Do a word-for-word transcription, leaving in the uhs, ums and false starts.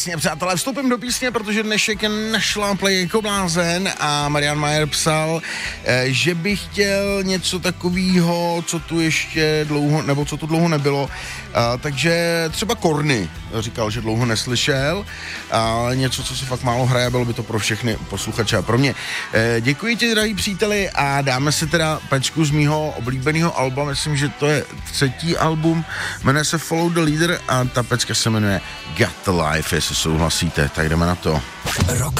Jasně, přátelé, vstoupím do písně, protože dnešek našláplej jako blázen a Marian Mayer psal, že by chtěl něco takového, co tu ještě dlouho, nebo co tu dlouho nebylo, a, takže třeba Korny, říkal, že dlouho neslyšel, a něco, co se fakt málo hraje, bylo by to pro všechny posluchače a pro mě. E, děkuji ti, drahý příteli, a dáme si teda pečku z mýho oblíbeného alba, myslím, že to je třetí album, jmenuje se Follow the Leader a ta pecka se jmenuje Got the Life, jestli souhlasíte, tak jdeme na to. Rock